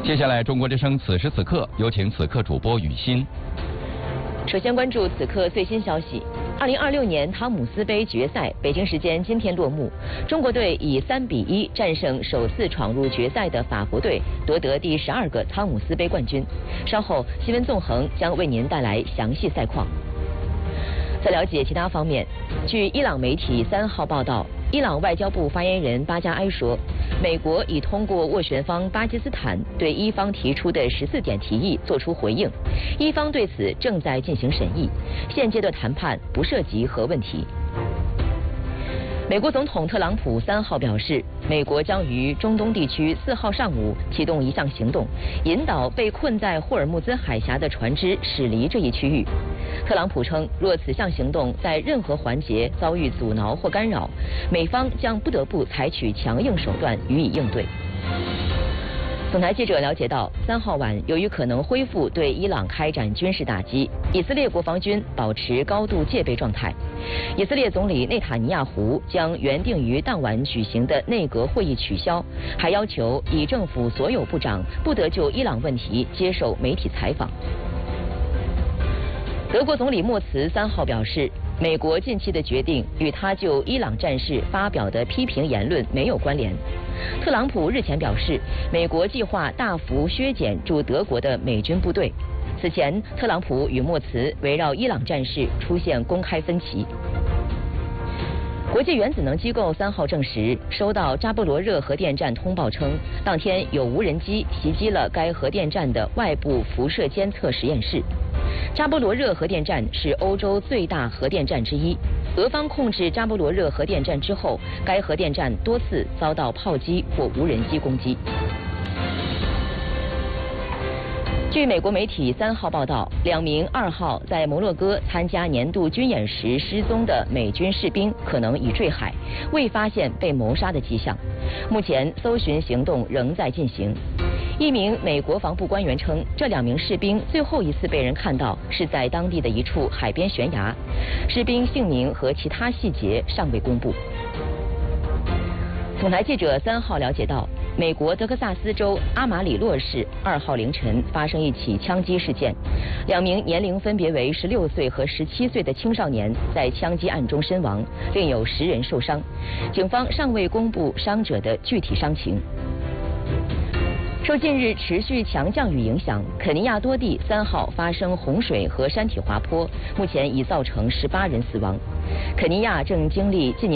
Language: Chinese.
接下来，中国之声此时此刻有请此刻主播雨欣。 首先关注此刻最新消息。2026年汤姆斯杯决赛，北京时间今天落幕。中国队以3-1战胜首次闯入决赛的法国队，夺得第12个汤姆斯杯冠军。稍后，新闻纵横将为您带来详细赛况。在了解其他方面，据伊朗媒体3号报道，伊朗外交部发言人巴加埃说，美国已通过斡旋方巴基斯坦对伊方提出的14点提议作出回应，伊方对此正在进行审议，现阶段谈判不涉及核问题。美国总统特朗普3号表示，美国将于中东地区4号上午启动一项行动，引导被困在霍尔木兹海峡的船只驶离这一区域。特朗普称，若此项行动在任何环节遭遇阻挠或干扰，美方将不得不采取强硬手段予以应对。总台记者了解到，3号晚，由于可能恢复对伊朗开展军事打击，以色列国防军保持高度戒备状态。以色列总理内塔尼亚胡将原定于当晚举行的内阁会议取消，还要求以政府所有部长不得就伊朗问题接受媒体采访。德国总理默茨3号表示，美国近期的决定与他就伊朗战事发表的批评言论没有关联。特朗普日前表示，美国计划大幅削减驻德国的美军部队。此前，特朗普与默茨围绕伊朗战事出现公开分歧。国际原子能机构3号证实，收到扎波罗热核电站通报称，当天有无人机袭击了该核电站的外部辐射监测实验室。扎波罗热核电站是欧洲最大核电站之一。俄方控制扎波罗热核电站之后，该核电站多次遭到炮击或无人机攻击。据美国媒体3号报道，2名2号在摩洛哥参加年度军演时失踪的美军士兵可能已坠海，未发现被谋杀的迹象。目前搜寻行动仍在进行。一名美国防部官员称，这2名士兵最后一次被人看到是在当地的一处海边悬崖，士兵姓名和其他细节尚未公布。总台记者3号了解到，美国德克萨斯州阿马里洛市2号凌晨发生一起枪击事件，2名年龄分别为16岁和17岁的青少年在枪击案中身亡，另有10人受伤。警方尚未公布伤者的具体伤情。受近日持续强降雨影响，肯尼亚多地3号发生洪水和山体滑坡，目前已造成18人死亡。肯尼亚正经历近年